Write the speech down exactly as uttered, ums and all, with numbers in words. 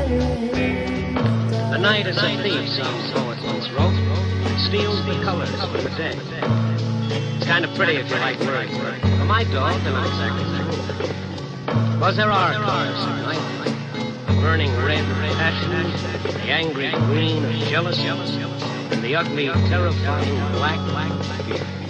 The night is a thief, some poet once wrote. It steals the colors from the day. It's kind of pretty if you like words. For my dog, they're not exactly true. Because there are colors at night. The burning red of passion, the angry green of jealousy, and the ugly, terrifying black of fear.